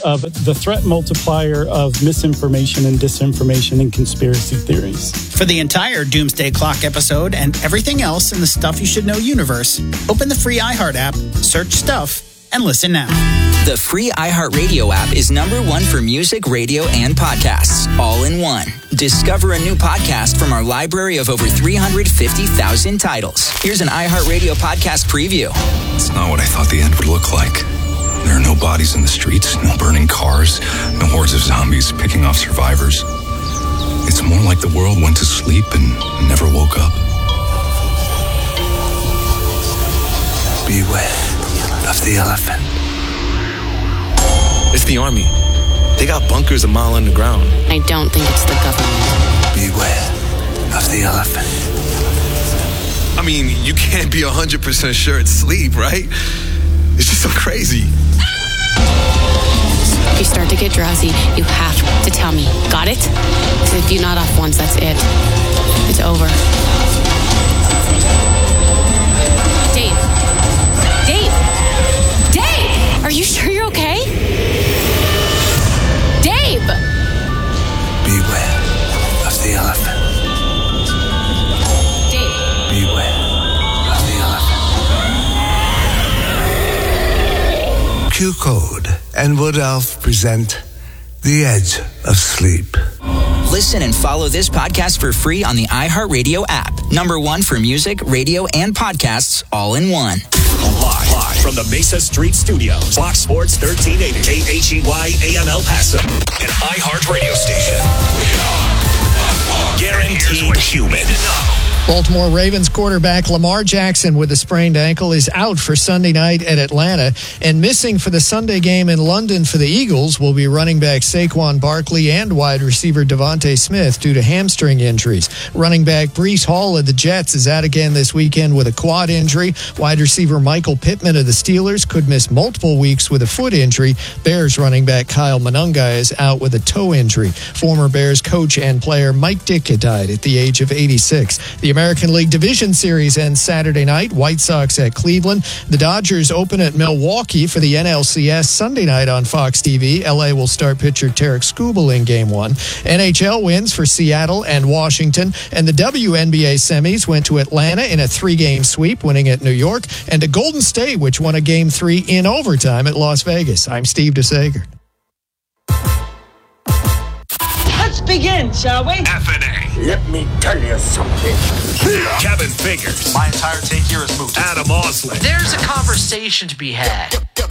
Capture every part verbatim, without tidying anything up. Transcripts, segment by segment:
of the threat multiplier of misinformation and disinformation and conspiracy theories. For the entire Doomsday Clock episode and everything else in the Stuff You Should Know universe, open the free iHeart app, search Stuff, and listen now. The free iHeartRadio app is number one for music, radio, and podcasts, all in one. Discover a new podcast from our library of over three hundred fifty thousand titles. Here's an iHeartRadio podcast preview. It's not what I thought the end would look like. There are no bodies in the streets, no burning cars, no hordes of zombies picking off survivors. It's more like the world went to sleep and never woke up. Beware of the elephant. It's the army. They got bunkers a mile underground. I don't think it's the government. Beware of the elephant. I mean, you can't be one hundred percent sure it's sleep, right? It's just so crazy. If you start to get drowsy, you have to tell me. Got it? Because if you nod off once, that's it. It's over. Dave. Dave. Dave! Are you sure you're okay? Dave! Beware of the elephant. Dave. Beware of the elephant. Q-Code and Wood Elf present The Edge of Sleep. Listen and follow this podcast for free on the iHeartRadio app. Number one for music, radio, and podcasts, all in one. Live, live from the Mesa Street Studios. Fox Sports thirteen eighty, K H E Y A M El Paso, an iHeart radio station. Guaranteed human. Baltimore Ravens quarterback Lamar Jackson with a sprained ankle is out for Sunday night at Atlanta, and missing for the Sunday game in London for the Eagles will be running back Saquon Barkley and wide receiver Devontae Smith due to hamstring injuries. Running back Breece Hall of the Jets is out again this weekend with a quad injury. Wide receiver Michael Pittman of the Steelers could miss multiple weeks with a foot injury. Bears running back Kyle Monunga is out with a toe injury. Former Bears coach and player Mike Ditka died at the age of eighty-six. The American League Division Series ends Saturday night. White Sox at Cleveland. The Dodgers open at Milwaukee for the N L C S Sunday night on Fox T V. L A will start pitcher Tarek Skubal in Game one. N H L wins for Seattle and Washington. And the W N B A semis went to Atlanta in a three-game sweep, winning at New York. And to Golden State, which won a Game three in overtime at Las Vegas. I'm Steve DeSager. Let's begin, shall we? F N A. Let me tell you something. Kevin Figures. My entire take here is moved. Adam Osley. There's a conversation to be had.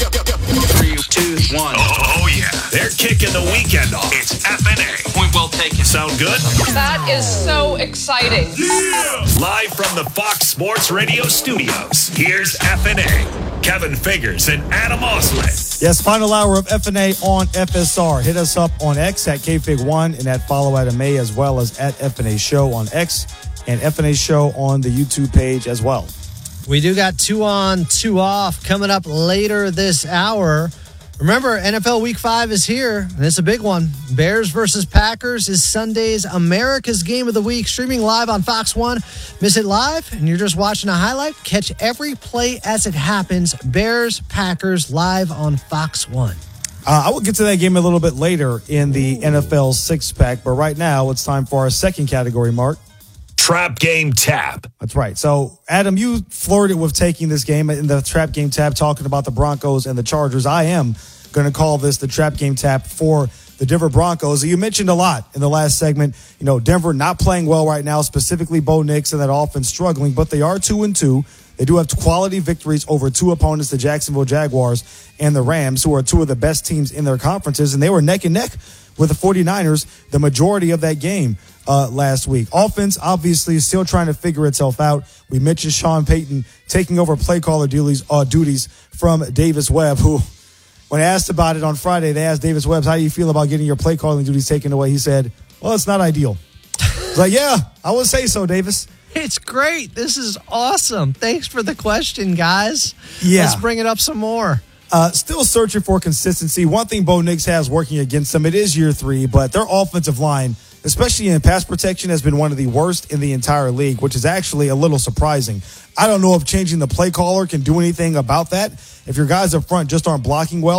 Three, two, one. Oh, oh yeah. They're kicking the weekend off. It's F N A. Point well taken. Sound good? That is so exciting. Yeah! Live from the Fox Sports Radio studios, here's F N A. Kevin Figures and Adam Osley. Yes, final hour of F N A on F S R. Hit us up on X at K Fig one and at Follow Adam A, as well as at F N A Show on X and F N A Show on the YouTube page as well. We do got two on, two off coming up later this hour. Remember, N F L Week five is here, and it's a big one. Bears versus Packers is Sunday's America's Game of the Week, streaming live on Fox one. Miss it live, and you're just watching a highlight? Catch every play as it happens. Bears, Packers, live on Fox one. Uh, I will get to that game a little bit later in the N F L six-pack, but right now it's time for our second category, Mark. Trap Game Tab. That's right. So, Adam, you flirted with taking this game in the Trap Game Tab, talking about the Broncos and the Chargers. I am going to call this the Trap Game Tab for the Denver Broncos. You mentioned a lot in the last segment. You know, Denver not playing well right now, specifically Bo Nix and that offense struggling, but they are two and two. They do have quality victories over two opponents, the Jacksonville Jaguars and the Rams, who are two of the best teams in their conferences, and they were neck and neck with the 49ers the majority of that game uh, last week. Offense, obviously, is still trying to figure itself out. We mentioned Sean Payton taking over play caller duties, uh, duties from Davis Webb, who, when asked about it on Friday, they asked Davis Webb, how do you feel about getting your play calling duties taken away? He said, well, it's not ideal. It's like, yeah, I would say so, Davis. It's great. This is awesome. Thanks for the question, guys. Yeah. Let's bring it up some more. Uh, still searching for consistency. One thing Bo Nix has working against them, it is year three, but their offensive line, especially in pass protection, has been one of the worst in the entire league, which is actually a little surprising. I don't know if changing the play caller can do anything about that. If your guys up front just aren't blocking well,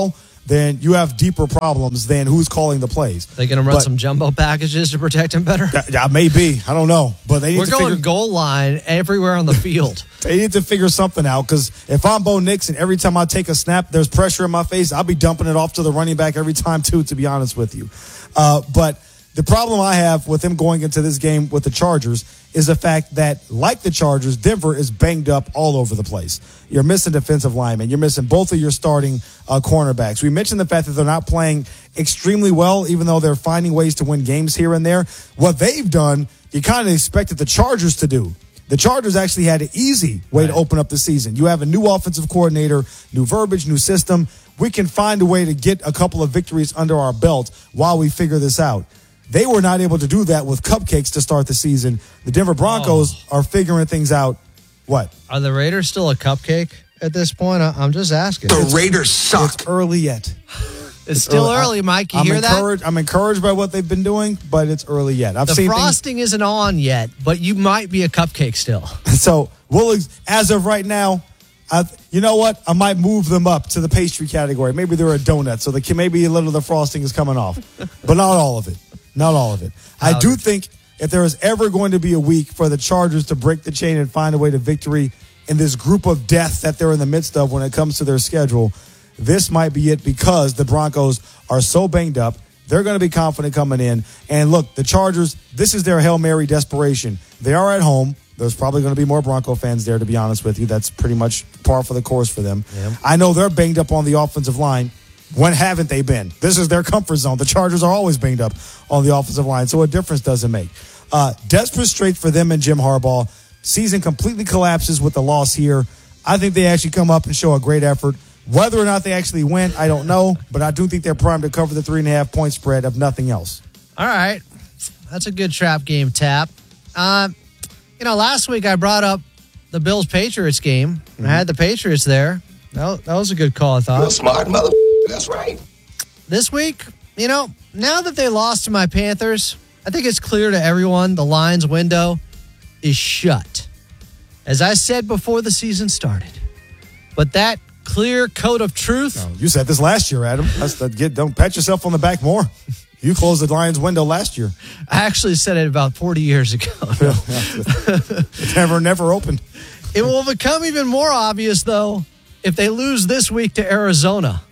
then you have deeper problems than who's calling the plays. They going to run But- some jumbo packages to protect him better? Yeah, yeah, maybe. I don't know. But they need We're to going figure, goal line everywhere on the field. they need to figure something out because if I'm Bo Nix and every time I take a snap, there's pressure in my face, I'll be dumping it off to the running back every time too, to be honest with you. Uh, but the problem I have with him going into this game with the Chargers is the fact that, like the Chargers, Denver is banged up all over the place. You're missing defensive linemen. You're missing both of your starting uh, cornerbacks. We mentioned the fact that they're not playing extremely well, even though they're finding ways to win games here and there. What they've done, you kind of expected the Chargers to do. The Chargers actually had an easy way to open up the season. You have a new offensive coordinator, new verbiage, new system. We can find a way to get a couple of victories under our belt while we figure this out. They were not able to do that with cupcakes to start the season. The Denver Broncos Oh. are figuring things out. What? Are the Raiders still a cupcake at this point? I- I'm just asking. The Raiders suck. It's early yet. It's still early, Mike. You I'm hear encouraged, I'm encouraged by what they've been doing, but it's early yet. I've that? The seen frosting isn't on yet, but you might be a cupcake still. things. So, we'll, as of right now, I, you know what? I might move them up to the pastry category. Maybe they're a donut, so the, maybe a little of the frosting is coming off, but not all of it. Not all of it. I do think if there is ever going to be a week for the Chargers to break the chain and find a way to victory in this group of death that they're in the midst of when it comes to their schedule, this might be it because the Broncos are so banged up. They're going to be confident coming in. And look, the Chargers, this is their Hail Mary desperation. They are at home. There's probably going to be more Bronco fans there, to be honest with you. That's pretty much par for the course for them. Yep. I know they're banged up on the offensive line. When haven't they been? This is their comfort zone. The Chargers are always banged up on the offensive line, so a difference doesn't make. Uh, desperate straight for them and Jim Harbaugh. Season completely collapses with the loss here. I think they actually come up and show a great effort. Whether or not they actually win, I don't know, but I do think they're primed to cover the three and a half point spread of nothing else. All right. That's a good trap game tap. Uh, you know, last week I brought up the Bills-Patriots game. Mm-hmm. I had the Patriots there. That, that was a good call, I thought. You're a smart mother. That's right. This week, you know, now that they lost to my Panthers, I think it's clear to everyone the Lions' window is shut. As I said before the season started. But that clear coat of truth. No, you said this last year, Adam. That's the, get, don't pat yourself on the back more. You closed the Lions' window last year. I actually said it about forty years ago. It never, never opened. It will become even more obvious, though, if they lose this week to Arizona.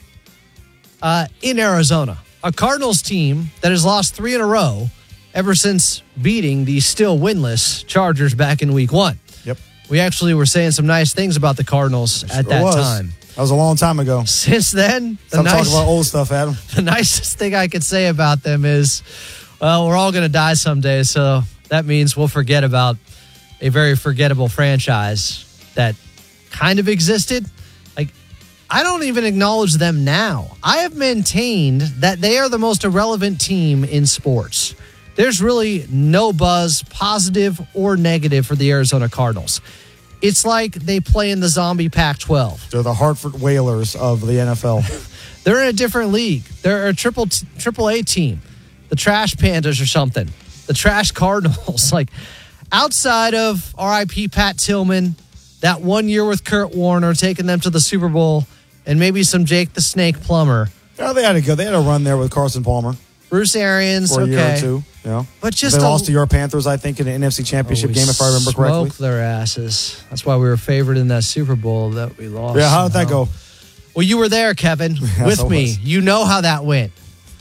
Uh, in Arizona, a Cardinals team that has lost three in a row ever since beating the still winless Chargers back in week one. Yep. We actually were saying some nice things about the Cardinals at Sure that was. time. That was a long time ago. Since then, the, Stop nice, talking about old stuff, Adam. the nicest thing I could say about them is, well, we're all going to die someday, so that means we'll forget about a very forgettable franchise that kind of existed. Like, I don't even acknowledge them now. I have maintained that they are the most irrelevant team in sports. There's really no buzz, positive or negative, for the Arizona Cardinals. It's like they play in the zombie Pac twelve. They're the Hartford Whalers of the N F L. They're in a different league. They're a triple t- triple A team. The Trash Pandas or something. The Trash Cardinals. Like, outside of R I P Pat Tillman, that one year with Kurt Warner, taking them to the Super Bowl, and maybe some Jake the Snake Plummer. Yeah, they had a go. They had a run there with Carson Palmer. Bruce Arians, for a okay. year or two. You know, But just they a- lost to your Panthers, I think, in the N F C Championship Oh, we game, if I remember correctly. Smoke their asses. That's why we were favored in that Super Bowl that we lost. Yeah, how did that somehow. go? Well, you were there, Kevin, Yes, with I me. was. You know how that went.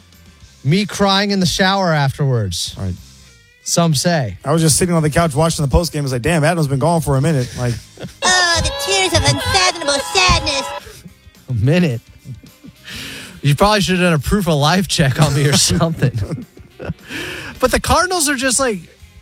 Me crying in the shower afterwards. Right. Some say. I was just sitting on the couch watching the post game. I was like, damn, Adam's been gone for a minute. Like, Oh, the tears of unfathomable sadness. A minute. You probably should have done a proof of life check on me or something. But the Cardinals are just like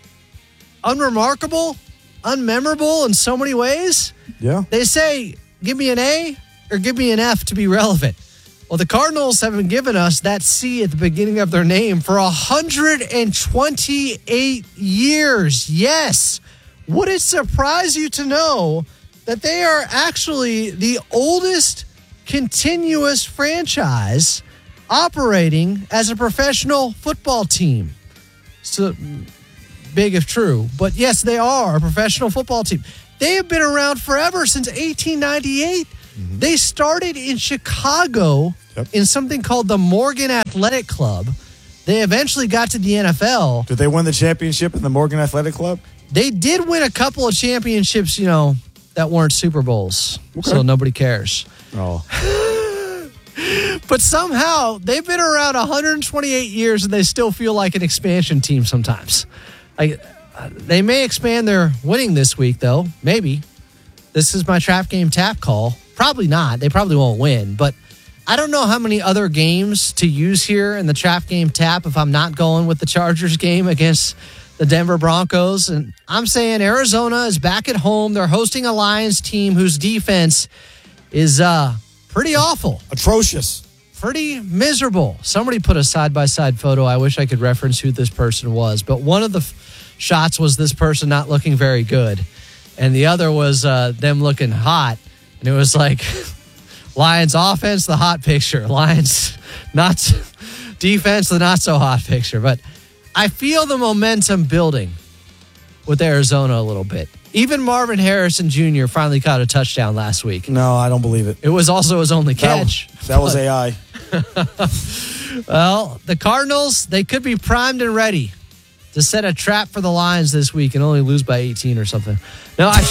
unremarkable, unmemorable in so many ways. yeah. They say, give me an A or give me an F to be relevant. Well, the Cardinals have been giving us that C at the beginning of their name for one hundred twenty-eight years. Yes. Would it surprise you to know that they are actually the oldest continuous franchise operating as a professional football team? So big if true, but yes, they are a professional football team. They have been around forever, since eighteen ninety-eight. Mm-hmm. They started in Chicago Yep. in something called the Morgan Athletic Club. They eventually got to the N F L. Did they win the championship in the Morgan Athletic Club? They did win a couple of championships, you know, that weren't Super Bowls. Okay. So nobody cares. Oh. But somehow they've been around one hundred twenty-eight years and they still feel like an expansion team sometimes. Like, uh, they may expand their winning this week, though. Maybe. This is my trap game tap call. Probably not. They probably won't win. But I don't know how many other games to use here in the trap game tap if I'm not going with the Chargers game against the Denver Broncos. And I'm saying Arizona is back at home. They're hosting a Lions team whose defense is uh, pretty awful. Atrocious. Pretty miserable. Somebody put a side-by-side photo. I wish I could reference who this person was. But one of the f- shots was this person not looking very good. And the other was uh, them looking hot. And it was like... Lions offense, the hot picture. Lions not defense, the not so hot picture. But I feel the momentum building with Arizona a little bit. Even Marvin Harrison Junior finally caught a touchdown last week. No, I don't believe it. It was also his only catch. That, that was A I. Well, the Cardinals, they could be primed and ready to set a trap for the Lions this week and only lose by eighteen or something. No, I,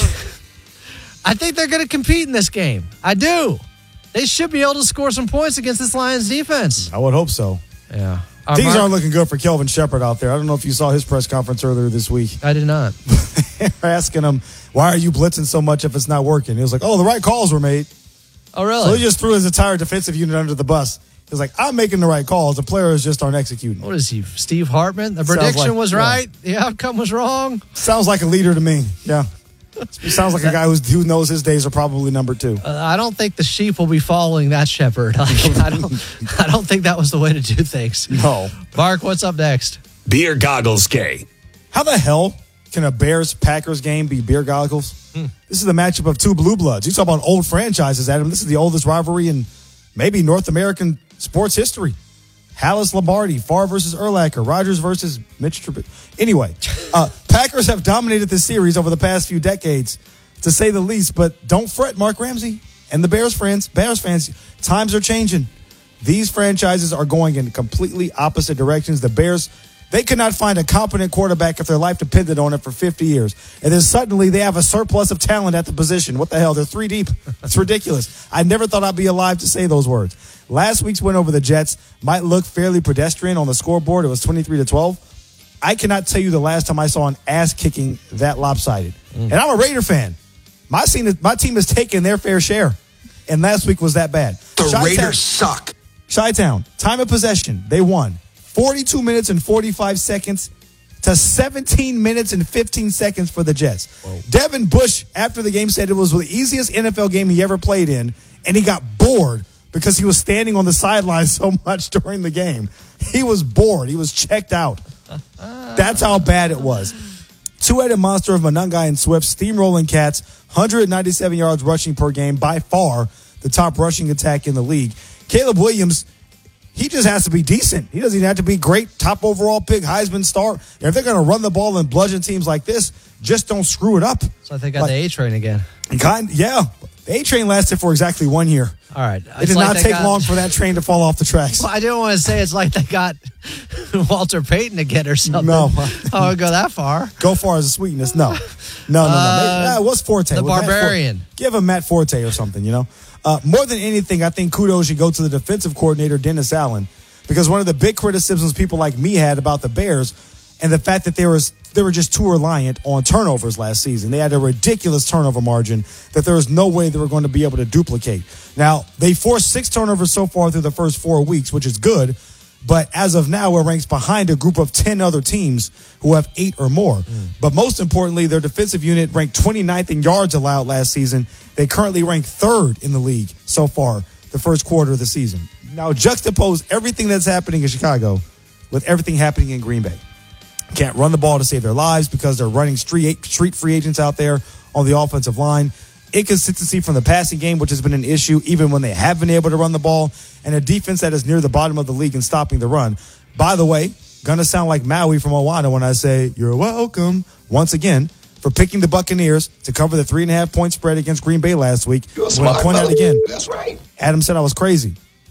I think they're going to compete in this game. I do. They should be able to score some points against this Lions defense. I would hope so. Yeah. Things Mark- aren't looking good for Kelvin Shepard out there. I don't know if you saw his press conference earlier this week. I did not. They're asking him, why are you blitzing so much if it's not working? He was like, oh, the right calls were made. Oh, really? So he just threw his entire defensive unit under the bus. He was like, I'm making the right calls. The players just aren't executing. What is he, Steve Hartman? The Sounds prediction like- was yeah. right. The outcome was wrong. Sounds like a leader to me. Yeah. He sounds like a guy who's, who knows his days are probably number two. Uh, I don't think the sheep will be following that shepherd. Like, I don't. I don't think that was the way to do things. No. Mark, what's up next? Beer goggles, K. How the hell can a Bears-Packers game be beer goggles? Hmm. This is the matchup of two blue bloods. You talk about old franchises, Adam. This is the oldest rivalry in maybe North American sports history. Hallis Lombardi, Favre versus Urlacher, Rodgers versus Mitch Trubisky. Anyway, uh, Packers have dominated this series over the past few decades, to say the least. But don't fret, Mark Ramsey and the Bears fans. Bears fans, times are changing. These franchises are going in completely opposite directions. The Bears, they could not find a competent quarterback if their life depended on it for fifty years. And then suddenly they have a surplus of talent at the position. What the hell? They're three deep. It's ridiculous. I never thought I'd be alive to say those words. Last week's win over the Jets might look fairly pedestrian on the scoreboard. It was twenty-three to twelve. I cannot tell you the last time I saw an ass kicking that lopsided. Mm. And I'm a Raider fan. My team, my team has taken their fair share. And last week was that bad. The Chi-Town, Raiders suck. Chi-Town, time of possession, they won. forty-two minutes and forty-five seconds to seventeen minutes and fifteen seconds for the Jets. Whoa. Devin Bush, after the game, said it was the easiest N F L game he ever played in, and he got bored because he was standing on the sidelines so much during the game. He was bored. He was checked out. That's how bad it was. Two-headed monster of Monangai and Swift, steamrolling Cats, one hundred ninety-seven yards rushing per game, by far the top rushing attack in the league. Caleb Williams, he just has to be decent. He doesn't even have to be great, top overall pick, Heisman star. If they're going to run the ball and bludgeon teams like this, just don't screw it up. So I think I got like, the A-Train again. Kind, yeah. The A-Train lasted for exactly one year. All right. It did like not take got, long for that train to fall off the tracks. Well, I didn't want to say it's like they got Walter Payton again or something. No. I would go that far. Go far as a sweetness. No. No, no, no. Uh, Maybe, nah, what's Forte? The Was Barbarian. Forte. Give him Matt Forte or something, you know? Uh, more than anything, I think kudos should go to the defensive coordinator, Dennis Allen, because one of the big criticisms people like me had about the Bears and the fact that they were, they were just too reliant on turnovers last season. They had a ridiculous turnover margin that there was no way they were going to be able to duplicate. Now, they forced six turnovers so far through the first four weeks, which is good. But as of now, it ranks behind a group of ten other teams who have eight or more. Mm. But most importantly, their defensive unit ranked twenty-ninth in yards allowed last season. They currently rank third in the league so far, the first quarter of the season. Now, juxtapose everything that's happening in Chicago with everything happening in Green Bay. Can't run the ball to save their lives because they're running street, street free agents out there on the offensive line. Inconsistency from the passing game, which has been an issue even when they have been able to run the ball, and a defense that is near the bottom of the league in stopping the run. By the way, going to sound like Maui from Moana when I say, you're welcome, once again, for picking the Buccaneers to cover the three and a half point spread against Green Bay last week. You're I'm going to point out again. That's right. Adam said I was crazy.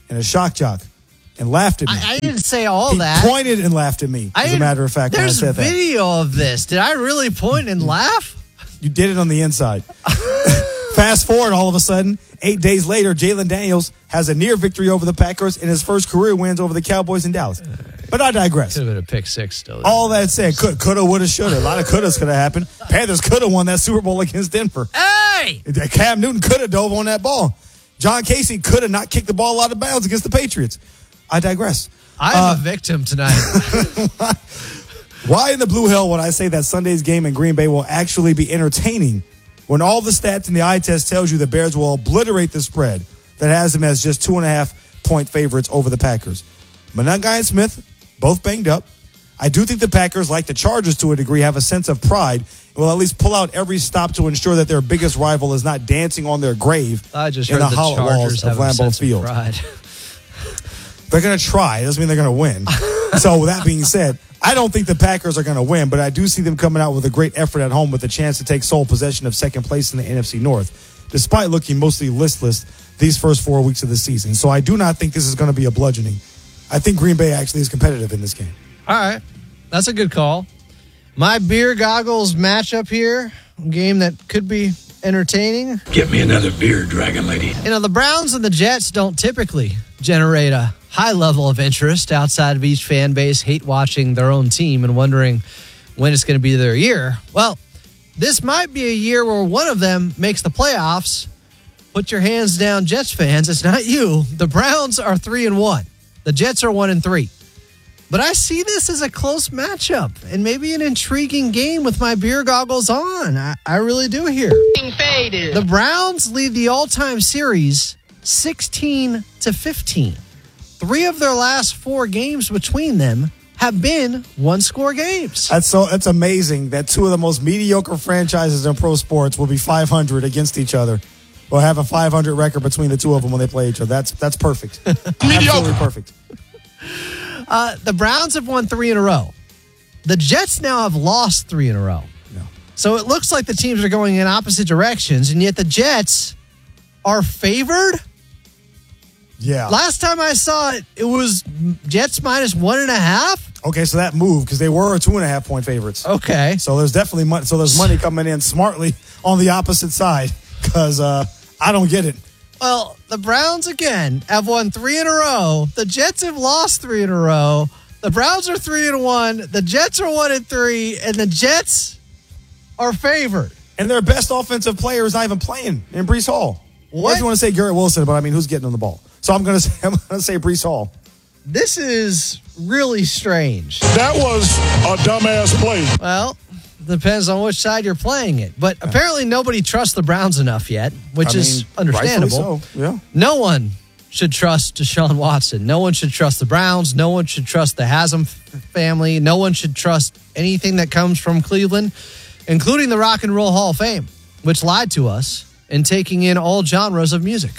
and a shock jock and laughed at me. I, I didn't say all he that. He pointed and laughed at me, I as a matter of fact, when I There's said that. video of this. Did I really point and laugh? You did it on the inside. Fast forward, all of a sudden, eight days later, Jalen Daniels has a near victory over the Packers in his first career wins over the Cowboys in Dallas. But I digress. Could have been a pick six still. All that said, could, coulda, woulda, shoulda. A lot of couldas could have happened. Panthers could have won that Super Bowl against Denver. Hey! Cam Newton could have dove on that ball. John Casey could have not kicked the ball out of bounds against the Patriots. I digress. I'm uh, a victim tonight. Why in the blue hell would I say that Sunday's game in Green Bay will actually be entertaining when all the stats in the eye test tells you the Bears will obliterate the spread that has them as just two and a half point favorites over the Packers? Monangai and Smith, both banged up. I do think the Packers, like the Chargers to a degree, have a sense of pride and will at least pull out every stop to ensure that their biggest rival is not dancing on their grave I just in heard the the hollow walls Chargers of have a Lambeau sense Field. of pride. They're going to try. It doesn't mean they're going to win. So with that being said, I don't think the Packers are going to win, but I do see them coming out with a great effort at home with a chance to take sole possession of second place in the N F C North, despite looking mostly listless these first four weeks of the season. So I do not think this is going to be a bludgeoning. I think Green Bay actually is competitive in this game. All right. That's a good call. My beer goggles matchup here, a game that could be entertaining. Get me another beer, Dragon Lady. You know, the Browns and the Jets don't typically generate a high level of interest outside of each fan base, hate watching their own team and wondering when it's going to be their year. Well, this might be a year where one of them makes the playoffs. Put your hands down, Jets fans. It's not you. The Browns are three and one. The Jets are one and three. But I see this as a close matchup and maybe an intriguing game with my beer goggles on. I, I really do here. Faded. The Browns lead the all-time series sixteen to fifteen. Three of their last four games between them have been one-score games. That's so. That's amazing that two of the most mediocre franchises in pro sports will be five hundred against each other. Will have a five hundred record between the two of them when they play each other. That's that's perfect. Absolutely perfect. Uh, the Browns have won three in a row. The Jets now have lost three in a row. No. So it looks like the teams are going in opposite directions, and yet the Jets are favored. Yeah. Last time I saw it, it was Jets minus one and a half. Okay, so that moved because they were two and a half point favorites. Okay. So there's definitely money. So there's money coming in smartly on the opposite side because uh, I don't get it. Well, the Browns, again, have won three in a row. The Jets have lost three in a row. The Browns are three and one. The Jets are one and three. And the Jets are favored. And their best offensive player is not even playing in Breece Hall. What? If you want to say Garrett Wilson, but I mean, who's getting on the ball? So I'm going to say, I'm going to say Breece Hall. This is really strange. That was a dumbass play. Well, depends on which side you're playing it. But apparently nobody trusts the Browns enough yet, which I is mean, understandable. So, yeah. No one should trust Deshaun Watson. No one should trust the Browns. No one should trust the Haslam family. No one should trust anything that comes from Cleveland, including the Rock and Roll Hall of Fame, which lied to us in taking in all genres of music.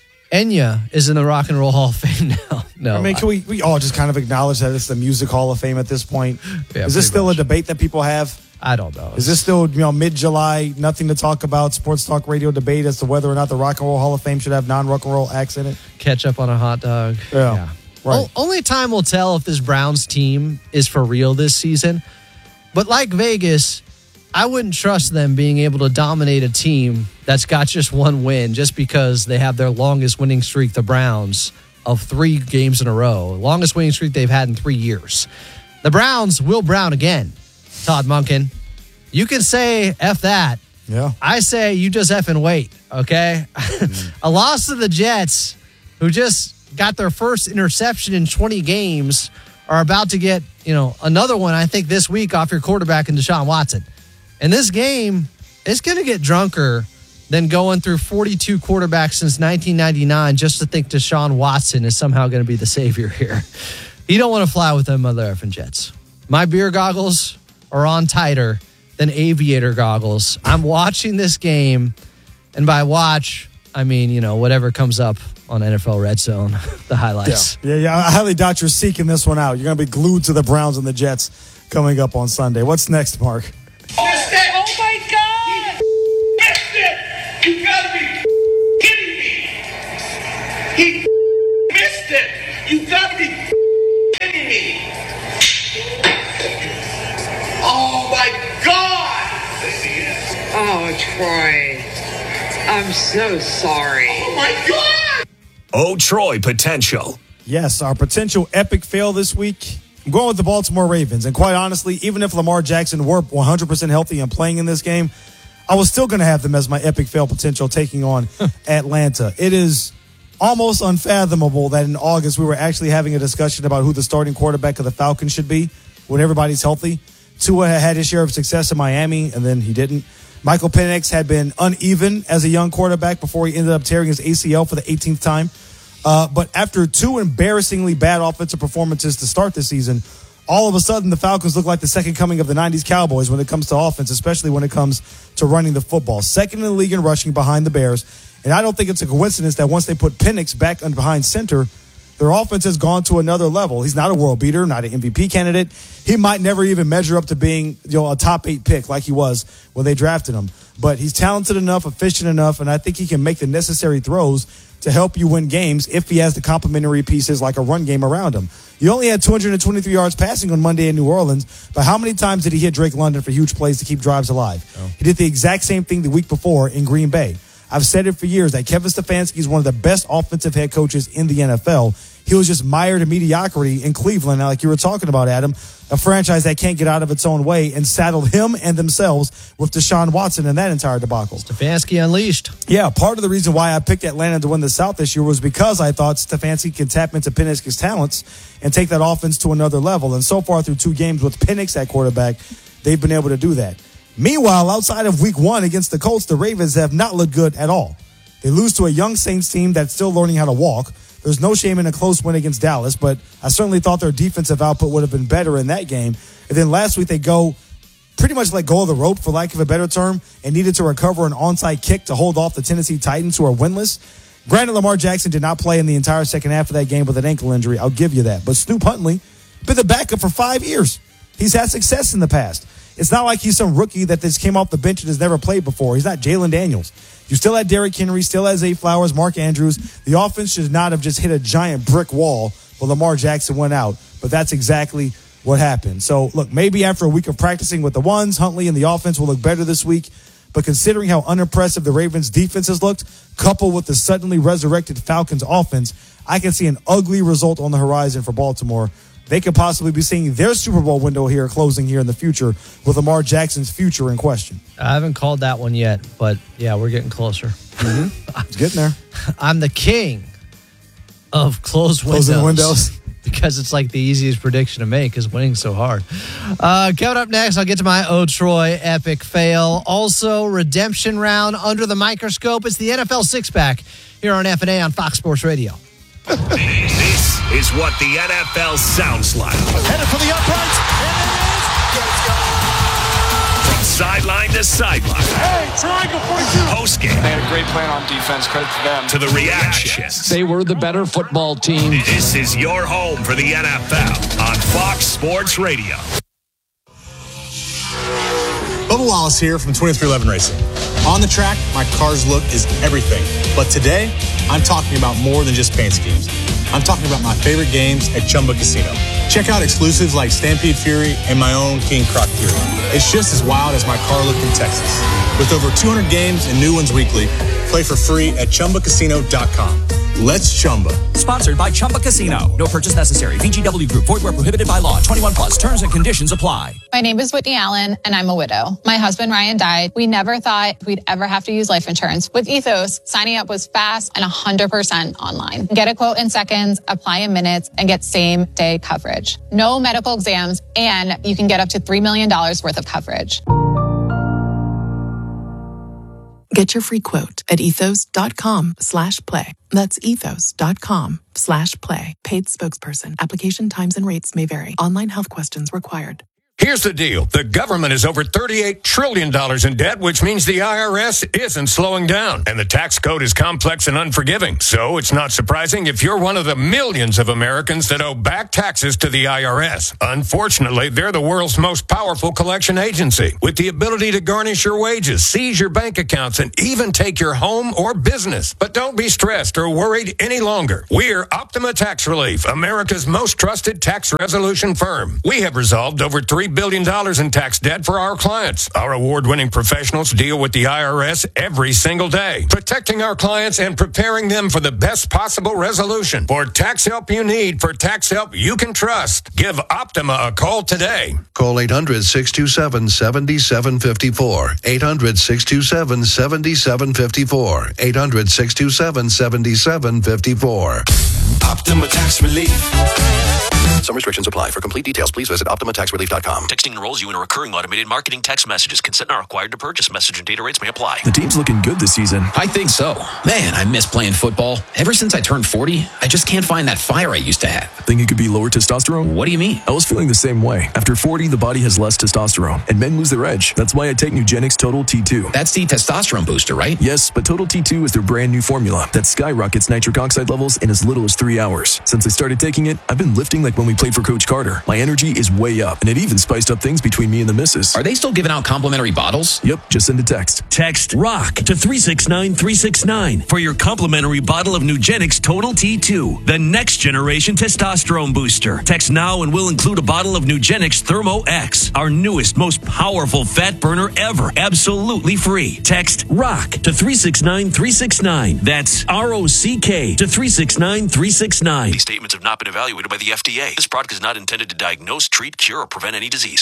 Enya is in the Rock and Roll Hall of Fame now. No, I mean, can we, we all just kind of acknowledge that it's the Music Hall of Fame at this point? Yeah, is this still much. a debate that people have? I don't know. Is this still, you know, mid-July, nothing to talk about, sports talk radio debate as to whether or not the Rock and Roll Hall of Fame should have non-rock and roll acts in it? Ketchup on a hot dog. Yeah. yeah. Right. O- only time will tell if this Browns team is for real this season. But like Vegas, I wouldn't trust them being able to dominate a team that's got just one win just because they have their longest winning streak, the Browns, of three games in a row. Longest winning streak they've had in three years. The Browns will Brown again, Todd Monken. You can say F that. Yeah. I say you just effing wait, okay? Mm. A loss to the Jets, who just got their first interception in twenty games, are about to get, you know, another one, I think, this week off your quarterback in Deshaun Watson. And this game is going to get drunker than going through forty-two quarterbacks since nineteen ninety-nine just to think Deshaun Watson is somehow going to be the savior here. You don't want to fly with them mother effing Jets. My beer goggles are on tighter than aviator goggles. I'm watching this game, and by watch, I mean, you know, whatever comes up on N F L Red Zone, the highlights. Yeah, yeah, yeah. I highly doubt you're seeking this one out. You're going to be glued to the Browns and the Jets coming up on Sunday. What's next, Mark? Oh my God! He missed it! You gotta be kidding me! He missed Troy. I'm so sorry. Oh, my God! Oh, Troy potential. Yes, our potential epic fail this week. I'm going with the Baltimore Ravens. And quite honestly, even if Lamar Jackson were one hundred percent healthy and playing in this game, I was still going to have them as my epic fail potential taking on Atlanta. It is almost unfathomable that in August we were actually having a discussion about who the starting quarterback of the Falcons should be when everybody's healthy. Tua had his share of success in Miami, and then he didn't. Michael Penix had been uneven as a young quarterback before he ended up tearing his A C L for the eighteenth time. Uh, but after two embarrassingly bad offensive performances to start the season, all of a sudden the Falcons look like the second coming of the nineties Cowboys when it comes to offense, especially when it comes to running the football. Second in the league in rushing behind the Bears. And I don't think it's a coincidence that once they put Penix back behind center, their offense has gone to another level. He's not a world beater, not an M V P candidate. He might never even measure up to being, you know, a top eight pick like he was when they drafted him. But he's talented enough, efficient enough, and I think he can make the necessary throws to help you win games if he has the complementary pieces like a run game around him. You only had two hundred twenty-three yards passing on Monday in New Orleans, but how many times did he hit Drake London for huge plays to keep drives alive? Oh. He did the exact same thing the week before in Green Bay. I've said it for years that Kevin Stefanski is one of the best offensive head coaches in the N F L. He was just mired in mediocrity in Cleveland, like you were talking about, Adam, a franchise that can't get out of its own way, and saddled him and themselves with Deshaun Watson in that entire debacle. Stefanski unleashed. Yeah, part of the reason why I picked Atlanta to win the South this year was because I thought Stefanski can tap into Penix's talents and take that offense to another level. And so far through two games with Penix at quarterback, they've been able to do that. Meanwhile, outside of week one against the Colts, the Ravens have not looked good at all. They lose to a young Saints team that's still learning how to walk. There's no shame in a close win against Dallas, but I certainly thought their defensive output would have been better in that game. And then last week they go pretty much let go of the rope, for lack of a better term, and needed to recover an onside kick to hold off the Tennessee Titans, who are winless. Granted, Lamar Jackson did not play in the entire second half of that game with an ankle injury. I'll give you that. But Snoop Huntley been the backup for five years. He's had success in the past. It's not like he's some rookie that just came off the bench and has never played before. He's not Jalen Daniels. You still had Derrick Henry, still had Zay Flowers, Mark Andrews. The offense should not have just hit a giant brick wall when Lamar Jackson went out. But that's exactly what happened. So, look, maybe after a week of practicing with the ones, Huntley and the offense will look better this week. But considering how unimpressive the Ravens' defense has looked, coupled with the suddenly resurrected Falcons' offense, I can see an ugly result on the horizon for Baltimore. They could possibly be seeing their Super Bowl window here closing here in the future with Lamar Jackson's future in question. I haven't called that one yet, but yeah, we're getting closer. Mm-hmm. It's getting there. I'm the king of closed windows. Closing windows. Because it's like the easiest prediction to make because winning's so hard. Uh, coming up next, I'll get to my Oh Troy epic fail. Also, redemption round under the microscope. It's the N F L six-pack here on F and A on Fox Sports Radio. This is what the N F L sounds like. Headed for the uprights. And it is. From sideline to sideline. Hey, triangle forty-two. Post game. They had a great plan on defense. Credit to them. To the reactions. They were the better football team. This is your home for the N F L on Fox Sports Radio. Bubba Wallace here from twenty-three eleven Racing. On the track, my car's look is everything. But today, I'm talking about more than just paint schemes. I'm talking about my favorite games at Chumba Casino. Check out exclusives like Stampede Fury and my own King Croc Fury. It's just as wild as my car look in Texas. With over two hundred games and new ones weekly, play for free at Chumba Casino dot com. Let's Chumba. Sponsored by Chumba Casino. No purchase necessary. V G W Group. Void where prohibited by law. twenty-one plus. Terms and conditions apply. My name is Whitney Allen, and I'm a widow. My husband, Ryan, died. We never thought we'd ever have to use life insurance. With Ethos, signing up was fast and one hundred percent online. Get a quote in seconds, apply in minutes, and get same-day coverage. No medical exams, and you can get up to three million dollars worth of coverage. Get your free quote at ethos.com slash play. That's ethos.com slash play. Paid spokesperson. Application times and rates may vary. Online health questions required. Here's the deal. The government is over thirty-eight trillion dollars in debt, which means the I R S isn't slowing down. And the tax code is complex and unforgiving. So it's not surprising if you're one of the millions of Americans that owe back taxes to the I R S. Unfortunately, they're the world's most powerful collection agency with the ability to garnish your wages, seize your bank accounts, and even take your home or business. But don't be stressed or worried any longer. We're Optima Tax Relief, America's most trusted tax resolution firm. We have resolved over three billion dollars in tax debt for our clients. Our award-winning professionals deal with the I R S every single day, protecting our clients and preparing them for the best possible resolution. For tax help you need, for tax help you can trust, give Optima a call today. Call eight hundred, six two seven, seven seven five four. eight hundred, six two seven, seven seven five four. eight hundred, six two seven, seven seven five four. Optima Tax Relief. Some restrictions apply. For complete details, please visit Optima Tax Relief dot com. Texting enrolls you in a recurring automated marketing text messages. Consent not required to purchase. Message and data rates may apply. The team's looking good this season. I think so. Man, I miss playing football. Ever since I turned forty, I just can't find that fire I used to have. Think it could be lower testosterone? What do you mean? I was feeling the same way. After forty, the body has less testosterone, and men lose their edge. That's why I take Nugenix Total T two. That's the testosterone booster, right? Yes, but Total T two is their brand new formula that skyrockets nitric oxide levels in as little as three hours. Since I started taking it, I've been lifting like when we played for Coach Carter. My energy is way up, and it even spiced up things between me and the missus. Are they still giving out complimentary bottles? Yep, just send a text. Text ROCK to three six nine three six nine for your complimentary bottle of Nugenix Total T two, the next generation testosterone booster. Text now and we'll include a bottle of Nugenix Thermo X, our newest, most powerful fat burner ever, absolutely free. Text ROCK to three six nine three six nine. That's R O C K to three six nine three six nine. These statements have not been evaluated by the F D A. This product is not intended to diagnose, treat, cure, or prevent any disease.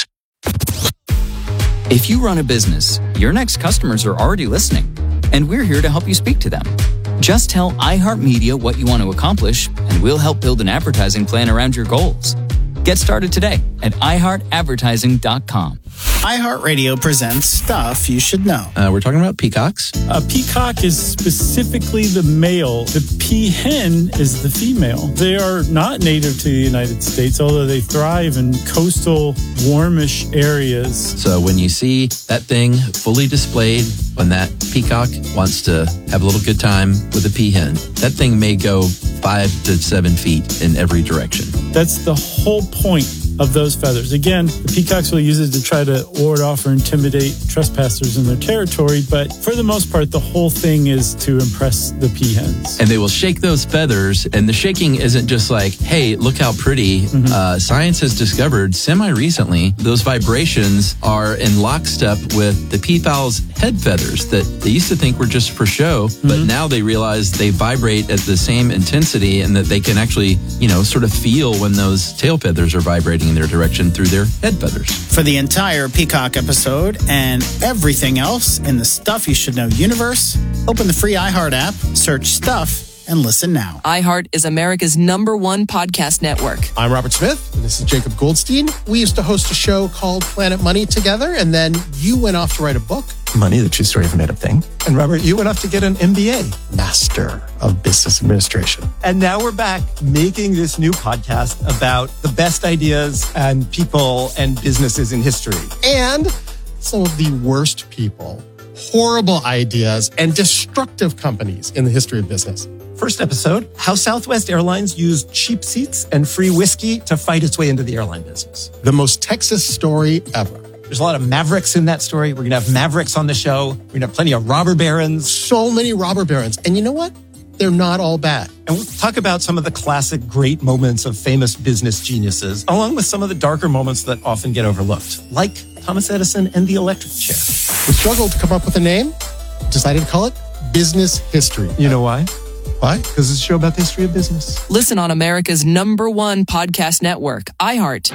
If you run a business, your next customers are already listening, and we're here to help you speak to them. Just tell iHeartMedia what you want to accomplish, and we'll help build an advertising plan around your goals. Get started today at i heart advertising dot com. iHeartRadio presents Stuff You Should Know. Uh, we're talking about peacocks. A peacock is specifically the male. The peahen is the female. They are not native to the United States, although they thrive in coastal, warmish areas. So when you see that thing fully displayed, when that peacock wants to have a little good time with a peahen, that thing may go five to seven feet in every direction. That's the whole point of those feathers. Again, the peacocks will use it to try to ward off or intimidate trespassers in their territory, but for the most part, the whole thing is to impress the peahens. And they will shake those feathers, and the shaking isn't just like, hey, look how pretty. Mm-hmm. Uh, science has discovered semi-recently those vibrations are in lockstep with the peafowl's head feathers that they used to think were just for show, mm-hmm. but now they realize they vibrate at the same intensity and that they can actually, you know, sort of feel when those tail feathers are vibrating in their direction through their head feathers. For the entire Peacock episode and everything else in the Stuff You Should Know universe, open the free iHeart app, search Stuff, and listen now. iHeart is America's number one podcast network. I'm Robert Smith, and this is Jacob Goldstein. We used to host a show called Planet Money together, and then you went off to write a book. Money, the true story of a made-up thing. And Robert, you went off to get an M B A, Master of Business Administration. And now we're back making this new podcast about the best ideas and people and businesses in history. And some of the worst people, horrible ideas, and destructive companies in the history of business. First episode, how Southwest Airlines used cheap seats and free whiskey to fight its way into the airline business. The most Texas story ever. There's a lot of mavericks in that story. We're going to have mavericks on the show. We're going to have plenty of robber barons. So many robber barons. And you know what? They're not all bad. And we'll talk about some of the classic great moments of famous business geniuses, along with some of the darker moments that often get overlooked, like Thomas Edison and the electric chair. We struggled to come up with a name, decided to call it Business History. You know why? Why? Because it's a show about the history of business. Listen on America's number one podcast network, iHeart.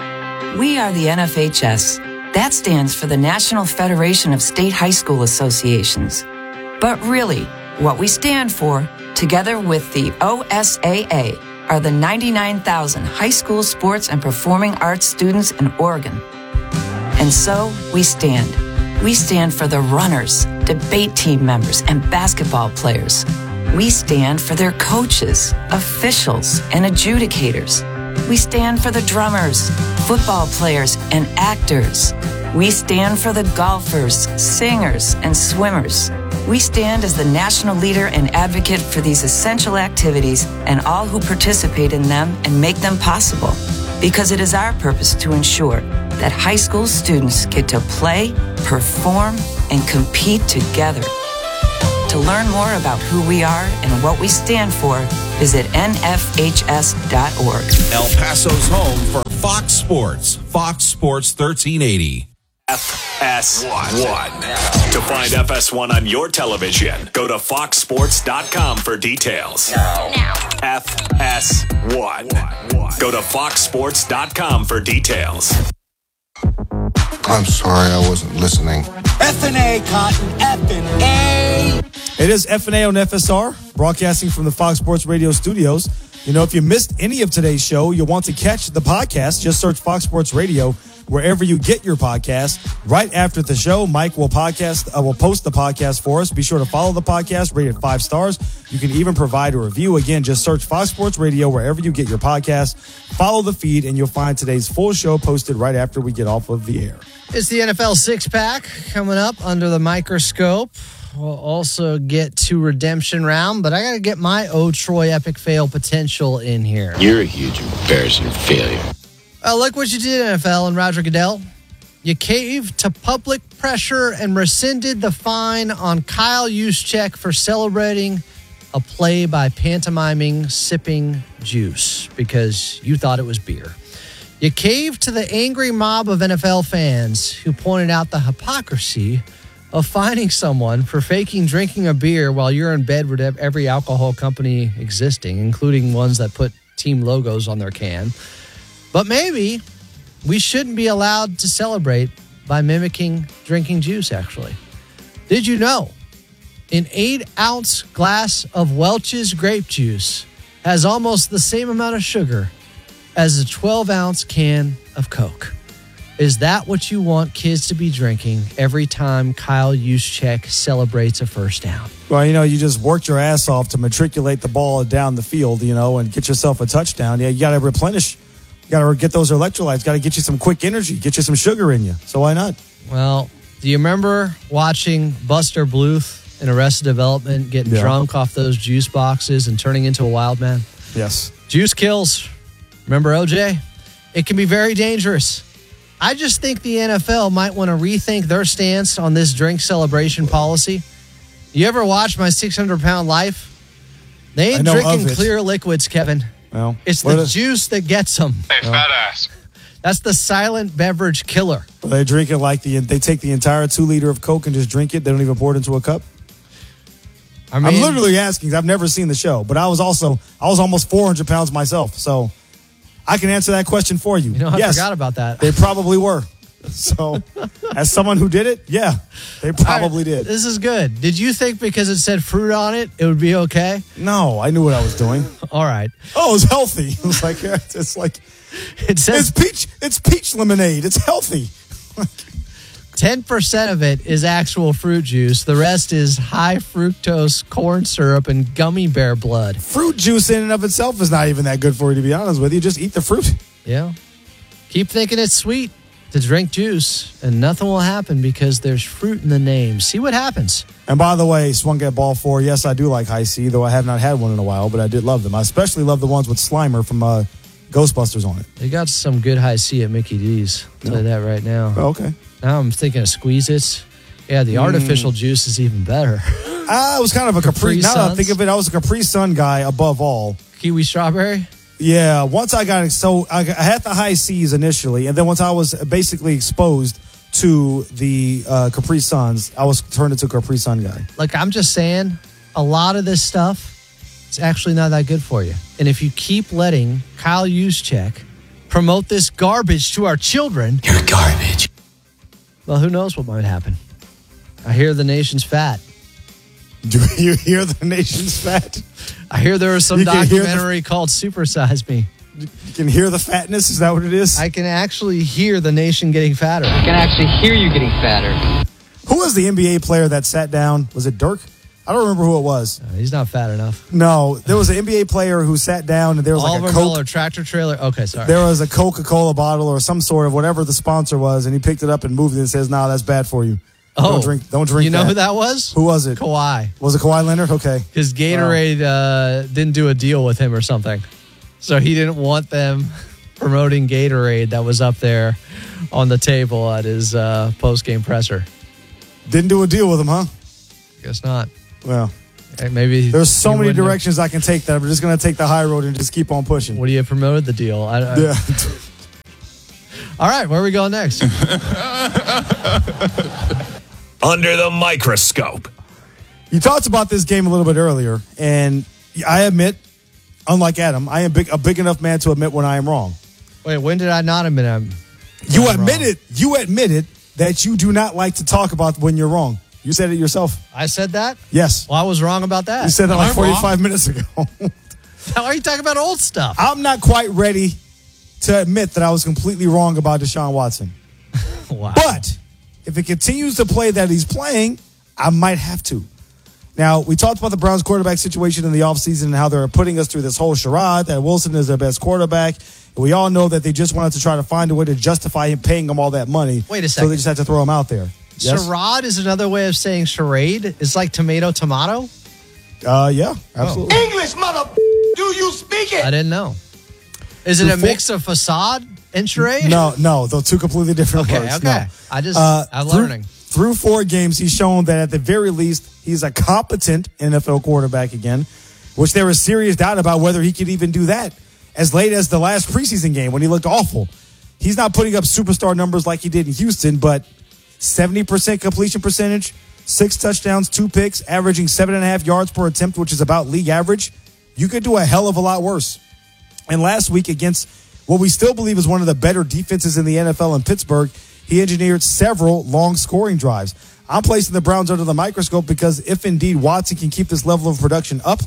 We are the N F H S. That stands for the National Federation of State High School Associations. But really, what we stand for, together with the O S A A, are the ninety-nine thousand high school sports and performing arts students in Oregon. And so we stand. We stand for the runners, debate team members, and basketball players. We stand for their coaches, officials, and adjudicators. We stand for the drummers, football players, and actors. We stand for the golfers, singers, and swimmers. We stand as the national leader and advocate for these essential activities and all who participate in them and make them possible. Because it is our purpose to ensure that high school students get to play, perform, and compete together. To learn more about who we are and what we stand for, Visit N F H S dot org. El Paso's home for Fox Sports. Fox Sports thirteen eighty. F S one. To find F S one on your television, go to fox sports dot com for details. Now. F S one. Go to fox sports dot com for details. I'm sorry, I wasn't listening. F and A, Cotton. F and A. It is F and A on F S R, broadcasting from the Fox Sports Radio studios. You know, if you missed any of today's show, you'll want to catch the podcast. Just search Fox Sports Radio wherever you get your podcast. Right after the show, Mike will podcast, uh, will post the podcast for us. Be sure to follow the podcast, rate it five stars. You can even provide a review. Again, just search Fox Sports Radio wherever you get your podcast. Follow the feed, and you'll find today's full show posted right after we get off of the air. It's the N F L six-pack coming up under the microscope. We'll also get to redemption round, but I got to get my Oh Troy epic fail potential in here. You're a huge embarrassing failure. Uh, look what you did, N F L and Roger Goodell. You caved to public pressure and rescinded the fine on Kyle Juszczyk for celebrating a play by pantomiming sipping juice because you thought it was beer. You caved to the angry mob of N F L fans who pointed out the hypocrisy of fining someone for faking drinking a beer while you're in bed with every alcohol company existing, including ones that put team logos on their can. But maybe we shouldn't be allowed to celebrate by mimicking drinking juice, actually. Did you know an eight-ounce glass of Welch's grape juice has almost the same amount of sugar as a twelve-ounce can of Coke? Is that what you want kids to be drinking every time Kyle Juszczyk celebrates a first down? Well, you know, you just worked your ass off to matriculate the ball down the field, you know, and get yourself a touchdown. Yeah, you got to replenish. You got to get those electrolytes. Got to get you some quick energy. Get you some sugar in you. So why not? Well, do you remember watching Buster Bluth in Arrested Development getting Yeah. drunk off those juice boxes and turning into a wild man? Yes. Juice kills. Remember O J? It can be very dangerous. I just think the N F L might want to rethink their stance on this drink celebration policy. You ever watch My six hundred pound Life? They I ain't know drinking of it. clear liquids, Kevin. Well, It's what the is- juice that gets them. Hey, fat ass. That's the silent beverage killer. They drink it like the. They take the entire two liter of Coke and just drink it. They don't even pour it into a cup. I mean, I'm literally asking. 'Cause I've never seen the show, but I was also I was almost four hundred pounds myself, so I can answer that question for you. You know, I yes, forgot about that. They probably were. So, as someone who did it, yeah, they probably did. This is good. Did you think because it said fruit on it, it would be okay? No, I knew what I was doing. All right. Oh, it's healthy. It was like it's like it says it's peach. It's peach lemonade. It's healthy. ten percent of it is actual fruit juice. The rest is high fructose corn syrup and gummy bear blood. Fruit juice in and of itself is not even that good for you, to be honest with you. Just eat the fruit. Yeah. Keep thinking it's sweet to drink juice, and nothing will happen because there's fruit in the name. See what happens. And by the way, Swung at Ball four, yes, I do like High C, though I have not had one in a while, but I did love them. I especially love the ones with Slimer from uh, Ghostbusters on it. They got some good high C at Mickey D's. I'll tell you that right now. Oh, okay. Now I'm thinking of Squeeze-Its. Yeah, the Mm. artificial juice is even better. I was kind of a Capri. Capri Now that I Suns? think of it, I was a Capri Sun guy above all. Kiwi strawberry? Yeah, once I got so I, I had the high C's initially, and then once I was basically exposed to the uh, Capri Suns, I was turned into a Capri Sun guy. Like, I'm just saying, a lot of this stuff, it's actually not that good for you. And if you keep letting Kyle Juszczyk promote this garbage to our children, You're garbage. well, who knows what might happen? I hear the nation's fat. Do you hear the nation's fat? I hear there was some You can hear the- documentary called Supersize Me. You can hear the fatness? Is that what it is? I can actually hear the nation getting fatter. I can actually hear you getting fatter. Who was the N B A player that sat down? Was it Dirk? I don't remember who it was. Uh, he's not fat enough. No, there was an N B A player who sat down and there was Oliver like a Coke. Miller, tractor trailer. Okay, sorry. There was a Coca-Cola bottle or some sort of whatever the sponsor was, and he picked it up and moved it and says, "No, that's bad for you. Oh, don't drink. Don't drink." You know that. who that was? Who was it? Kawhi. Was it Kawhi Leonard? Okay. Because Gatorade uh, didn't do a deal with him or something. So he didn't want them promoting Gatorade that was up there on the table at his uh, post-game presser. Didn't do a deal with him, huh? Guess not. Well, Hey, maybe There's so you many wouldn't have- directions I can take that I'm just going to take the high road and just keep on pushing. Would you have promoted the deal? I, I, Yeah. All right, where are we going next? Under the microscope. You talked about this game a little bit earlier, and I admit, unlike Adam, I am big, a big enough man to admit when I am wrong. Wait, when did I not admit I'm You I'm admitted, you admitted that you do not like to talk about when you're wrong. You said it yourself. I said that? Yes. Well, I was wrong about that. You said that like I'm forty-five wrong. minutes ago. How are you talking about old stuff? I'm not quite ready to admit that I was completely wrong about Deshaun Watson. Wow. But if it continues to play that he's playing, I might have to. Now, we talked about the Browns quarterback situation in the offseason and how they're putting us through this whole charade that Wilson is their best quarterback. And we all know that they just wanted to try to find a way to justify him paying him all that money. Wait a So second. they just had to throw him out there. Yes? Charade is another way of saying charade. It's like tomato, tomato. Uh, yeah, absolutely. English, mother. Do you speak it? I didn't know. Is it a Before- mix of facade and charade? No, no, they're two completely different Okay, words. okay. No. I just- Uh, I'm through- learning. Through four games, he's shown that at the very least, he's a competent N F L quarterback again, which there was serious doubt about whether he could even do that. As late as the last preseason game when he looked awful. He's not putting up superstar numbers like he did in Houston, but seventy percent completion percentage, six touchdowns, two picks, averaging seven and a half yards per attempt, which is about league average. You could do a hell of a lot worse. And last week against what we still believe is one of the better defenses in the N F L in Pittsburgh, he engineered several long scoring drives. I'm placing the Browns under the microscope because if indeed Watson can keep this level of production up,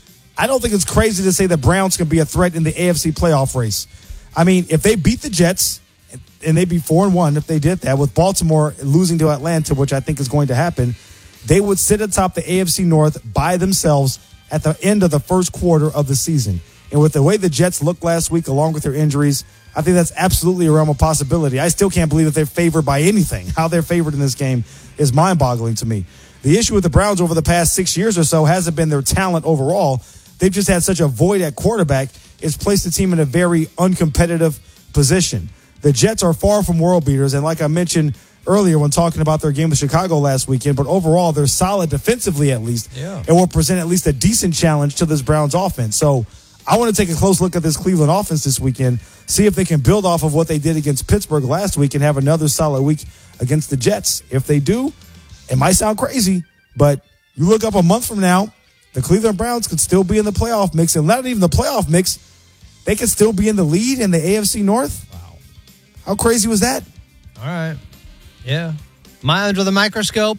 I don't think it's crazy to say the Browns can be a threat in the A F C playoff race. I mean, if they beat the Jets, and they'd be four and one if they did that, with Baltimore losing to Atlanta, which I think is going to happen, they would sit atop the A F C North by themselves at the end of the first quarter of the season. And with the way the Jets looked last week, along with their injuries, I think that's absolutely a realm of possibility. I still can't believe that they're favored by anything. How they're favored in this game is mind-boggling to me. The issue with the Browns over the past six years or so hasn't been their talent overall. They've just had such a void at quarterback. It's placed the team in a very uncompetitive position. The Jets are far from world beaters, and like I mentioned earlier when talking about their game with Chicago last weekend, but overall they're solid defensively at least, Yeah. and will present at least a decent challenge to this Browns offense. So I want to take a close look at this Cleveland offense this weekend, see if they can build off of what they did against Pittsburgh last week and have another solid week against the Jets. If they do, it might sound crazy, but you look up a month from now, the Cleveland Browns could still be in the playoff mix, and not even the playoff mix, they could still be in the lead in the A F C North. Wow. How crazy was that? All right. Yeah. Am I under the microscope?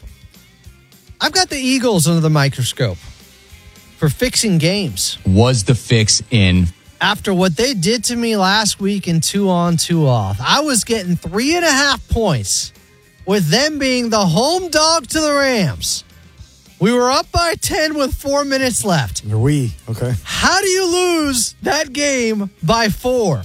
I've got the Eagles under the microscope for fixing games. Was the fix in? After what they did to me last week in two on, two off, I was getting three and a half points with them being the home dog to the Rams. We were up by ten with four minutes left. We, okay. How do you lose that game by four?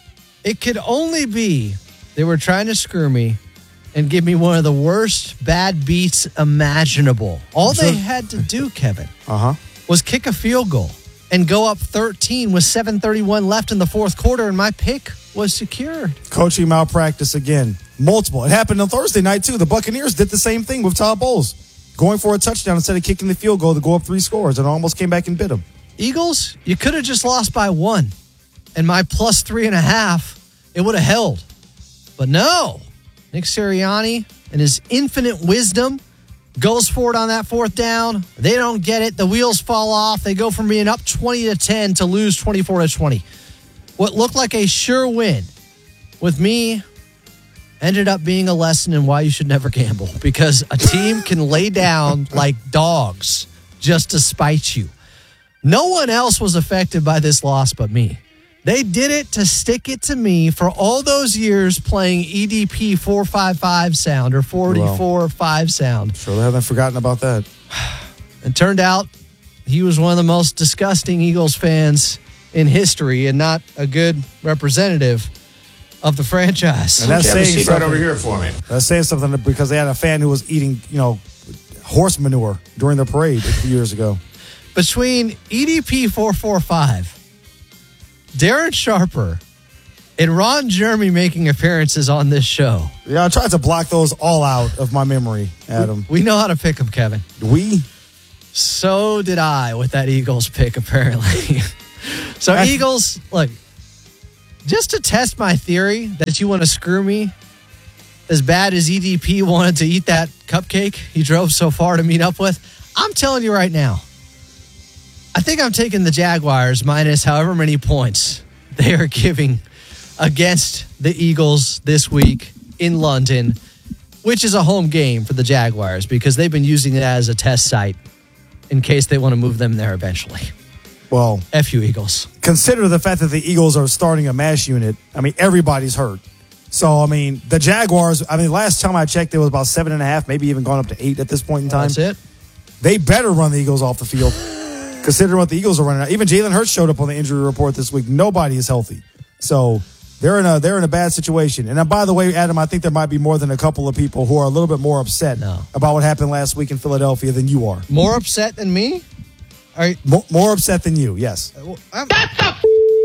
It could only be they were trying to screw me and give me one of the worst bad beats imaginable. All they had to do, Kevin, uh-huh. was kick a field goal and go up thirteen with seven thirty-one left in the fourth quarter, and my pick was secured. Coaching malpractice again. Multiple. It happened on Thursday night, too. The Buccaneers did the same thing with Todd Bowles. Going for a touchdown instead of kicking the field goal to go up three scores, and almost came back and bit him. Eagles, you could have just lost by one. And my plus three and a half, it would have held. But no. Nick Sirianni and his infinite wisdom goes for it on that fourth down. They don't get it. The wheels fall off. They go from being up twenty to ten to lose twenty-four to twenty. What looked like a sure win with me ended up being a lesson in why you should never gamble, because a team can lay down like dogs just to spite you. No one else was affected by this loss but me. They did it to stick it to me for all those years playing E D P four five five sound or forty-four five sound. Sure, they haven't forgotten about that. It turned out he was one of the most disgusting Eagles fans in history and not a good representative of the franchise. And that's saying something. Right over here for me. That's saying something because they had a fan who was eating, you know, horse manure during the parade a few years ago. Between E D P four four five, Darren Sharper, and Ron Jeremy making appearances on this show. Yeah, I tried to block those all out of my memory, Adam. We know how to pick them, Kevin. We? So did I with that Eagles pick, apparently. So, That's- Eagles, look, just to test my theory that you want to screw me, as bad as E D P wanted to eat that cupcake he drove so far to meet up with, I'm telling you right now, I think I'm taking the Jaguars minus however many points they are giving against the Eagles this week in London, which is a home game for the Jaguars because they've been using it as a test site in case they want to move them there eventually. Well, F you, Eagles. Consider the fact that the Eagles are starting a mash unit. I mean, everybody's hurt. So, I mean, the Jaguars, I mean, last time I checked, it was about seven and a half, maybe even gone up to eight at this point in time. That's it. They better run the Eagles off the field, considering what the Eagles are running out. Even Jalen Hurts showed up on the injury report this week. Nobody is healthy. So, they're in a they're in a bad situation. And, uh, by the way, Adam, I think there might be more than a couple of people who are a little bit more upset no. about what happened last week in Philadelphia than you are. More upset than me? Are you- more, more upset than you, yes. I'm- That's a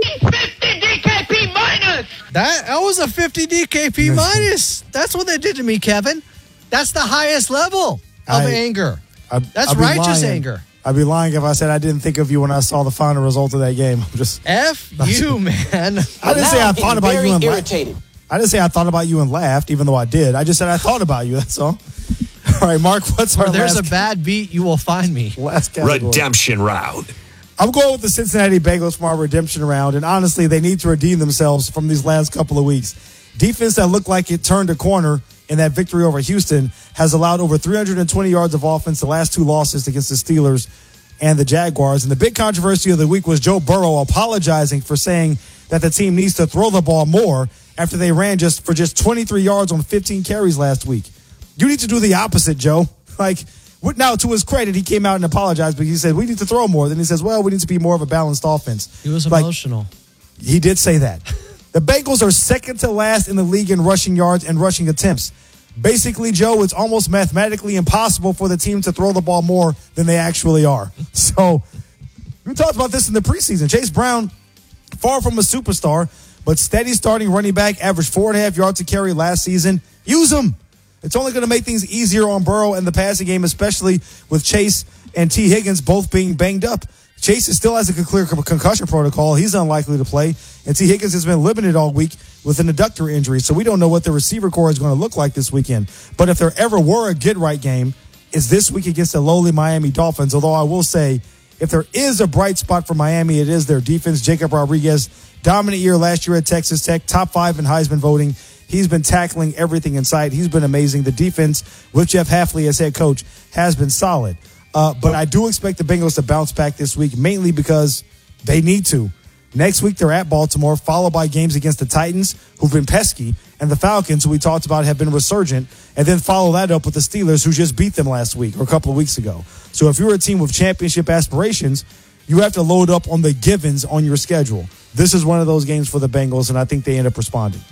fifty D K P minus. That, that was a fifty D K P minus. That's what they did to me, Kevin. That's the highest level of I, anger. I, That's I'd be righteous lying. anger. I'd be lying if I said I didn't think of you when I saw the final result of that game. I'm just F you, man. I didn't say I thought about you and irritated. laughed. I didn't say I thought about you and laughed, even though I did. I just said I thought about you. That's all. All right, Mark, what's our Where there's last a bad beat, you will find me. last category? Redemption round. I'm going with the Cincinnati Bengals for our redemption round, and honestly, they need to redeem themselves from these last couple of weeks. Defense that looked like it turned a corner in that victory over Houston has allowed over three hundred twenty yards of offense the last two losses against the Steelers and the Jaguars. And the big controversy of the week was Joe Burrow apologizing for saying that the team needs to throw the ball more after they ran just for just twenty-three yards on fifteen carries last week. You need to do the opposite, Joe. Like, now, to his credit, he came out and apologized, but he said, we need to throw more. Then he says, well, we need to be more of a balanced offense. He was like, emotional. He did say that. The Bengals are second to last in the league in rushing yards and rushing attempts. Basically, Joe, it's almost mathematically impossible for the team to throw the ball more than they actually are. So, we talked about this in the preseason. Chase Brown, far from a superstar, but steady starting running back, averaged four and a half yards a carry last season. Use him. It's only going to make things easier on Burrow and the passing game, especially with Chase and T. Higgins both being banged up. Chase still has a clear concussion protocol. He's unlikely to play. And T. Higgins has been limited all week with an adductor injury. So we don't know what the receiver core is going to look like this weekend. But if there ever were a get-right game, it's this week against the lowly Miami Dolphins. Although I will say, if there is a bright spot for Miami, it is their defense. Jacob Rodriguez, dominant year last year at Texas Tech, top five in Heisman voting. He's been tackling everything in sight. He's been amazing. The defense with Jeff Hafley as head coach has been solid. Uh, but I do expect the Bengals to bounce back this week, mainly because they need to. Next week, they're at Baltimore, followed by games against the Titans, who've been pesky, and the Falcons, who we talked about, have been resurgent, and then follow that up with the Steelers, who just beat them last week or a couple of weeks ago. So if you're a team with championship aspirations, you have to load up on the givens on your schedule. This is one of those games for the Bengals, and I think they end up responding.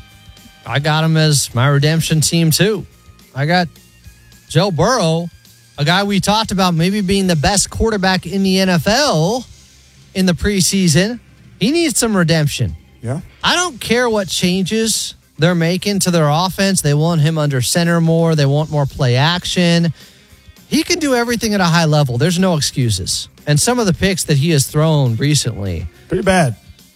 I got him as my redemption team, too. I got Joe Burrow, a guy we talked about maybe being the best quarterback in the N F L in the preseason. He needs some redemption. Yeah. I don't care what changes they're making to their offense. They want him under center more. They want more play action. He can do everything at a high level. There's no excuses. And some of the picks that he has thrown recently, pretty bad.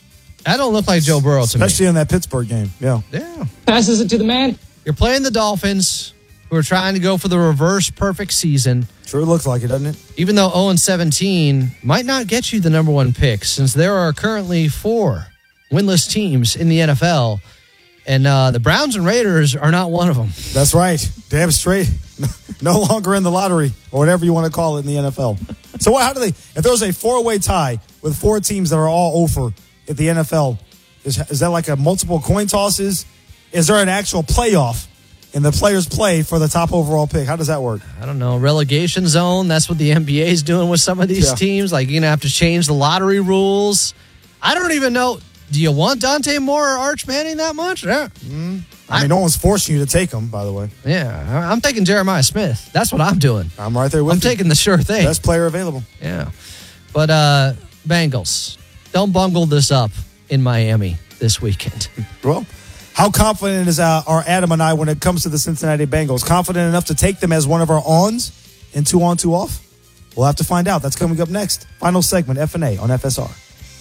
I don't look like Joe Burrow to me. Especially in that Pittsburgh game. Yeah. Yeah. Passes it to the man. You're playing the Dolphins, who are trying to go for the reverse perfect season. Sure looks like it, doesn't it? Even though oh and seventeen might not get you the number one pick, since there are currently four winless teams in the N F L, and uh, the Browns and Raiders are not one of them. That's right. Damn straight. No longer in the lottery, or whatever you want to call it in the N F L. So how do they, if there was a four-way tie with four teams that are all over at the N F L, is, is that like a multiple coin tosses? Is there an actual playoff and the players play for the top overall pick? How does that work? I don't know. Relegation zone. That's what the N B A is doing with some of these Yeah. teams. Like, you're going to have to change the lottery rules. I don't even know. Do you want Dante Moore or Arch Manning that much? Yeah. Mm-hmm. I mean, no one's forcing you to take them, by the way. Yeah. I'm taking Jeremiah Smith. That's what I'm doing. I'm right there with I'm you. taking the sure thing. Best player available. Yeah. But uh, Bengals, don't bungle this up in Miami this weekend. Well, how confident is uh, are Adam and I when it comes to the Cincinnati Bengals? Confident enough to take them as one of our ons and two on, two off? We'll have to find out. That's coming up next. Final segment, F and A on F S R.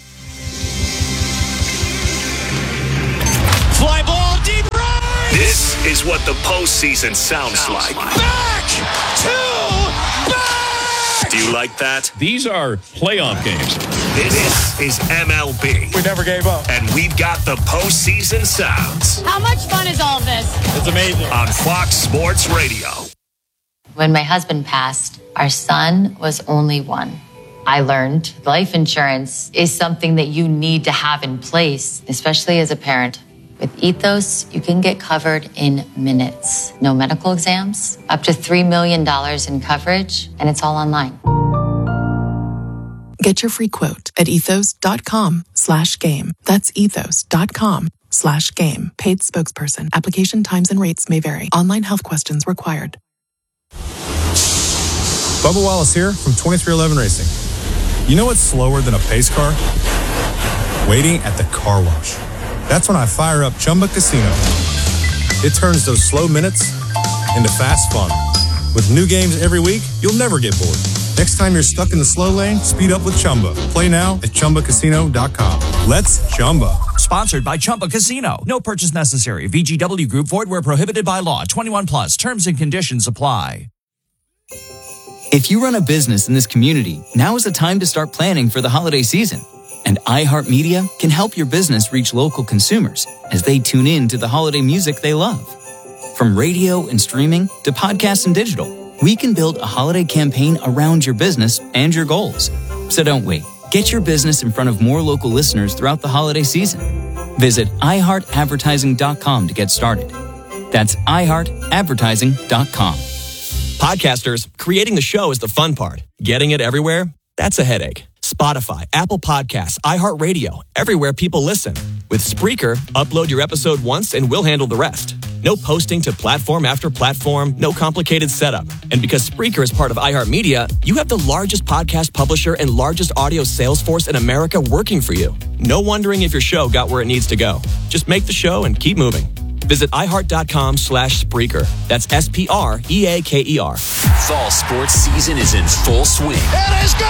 Fly ball deep right. This is what the postseason sounds, sounds like. Back to back. Do you like that? These are playoff games. This is M L B. We never gave up. And we've got the postseason sounds. How much fun is all this? It's amazing. On Fox Sports Radio. When my husband passed, our son was only one. I learned life insurance is something that you need to have in place, especially as a parent. With Ethos, you can get covered in minutes. No medical exams, up to three million dollars in coverage, and it's all online. Get your free quote at ethos.com slash game. That's ethos.com slash game. Paid spokesperson. Application times and rates may vary. Online health questions required. Bubba Wallace here from twenty-three eleven Racing. You know what's slower than a pace car? Waiting at the car wash. That's when I fire up Chumba Casino. It turns those slow minutes into fast fun. With new games every week, you'll never get bored. Next time you're stuck in the slow lane, speed up with Chumba. Play now at Chumba Casino dot com. Let's Chumba. Sponsored by Chumba Casino. No purchase necessary. V G W Group. Void where prohibited by law. twenty-one plus. Terms and conditions apply. If you run a business in this community, now is the time to start planning for the holiday season. And iHeartMedia can help your business reach local consumers as they tune in to the holiday music they love. From radio and streaming to podcasts and digital, we can build a holiday campaign around your business and your goals. So don't wait. Get your business in front of more local listeners throughout the holiday season. Visit i heart advertising dot com to get started. That's i heart advertising dot com. Podcasters, creating the show is the fun part. Getting it everywhere, that's a headache. Spotify, Apple Podcasts, iHeartRadio, everywhere people listen. With Spreaker, upload your episode once and we'll handle the rest. No posting to platform after platform, no complicated setup. And because Spreaker is part of iHeartMedia, you have the largest podcast publisher and largest audio sales force in America working for you. No wondering if your show got where it needs to go. Just make the show and keep moving. Visit iHeart.com slash Spreaker. That's S P R E A K E R. Fall sports season is in full swing. It is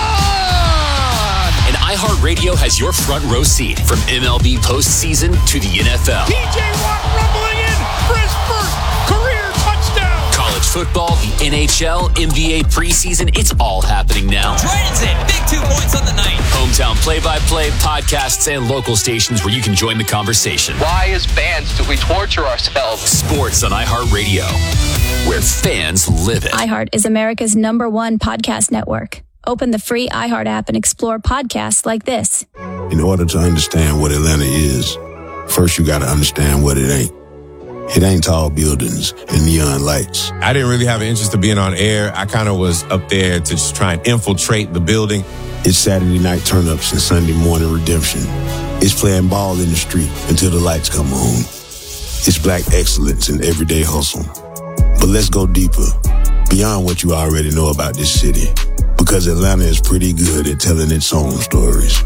gone! And iHeartRadio has your front row seat from M L B postseason to the N F L. T J Watt rumbling in for his first career touchdown. College football, the N H L, N B A preseason, it's all happening now. Dragons in, big two points on the night. Hometown play-by-play, podcasts, and local stations where you can join the conversation. Why, as fans, do we torture ourselves? Sports on iHeartRadio, where fans live it. iHeart is America's number one podcast network. Open the free iHeart app and explore podcasts like this. In order to understand what Atlanta is, first you got to understand what it ain't. It ain't tall buildings and neon lights. I didn't really have an interest in being on air. I kind of was up there to just try and infiltrate the building. It's Saturday night turn-ups and Sunday morning redemption. It's playing ball in the street until the lights come on. It's black excellence in everyday hustle. But let's go deeper, beyond what you already know about this city. Because Atlanta is pretty good at telling its own stories.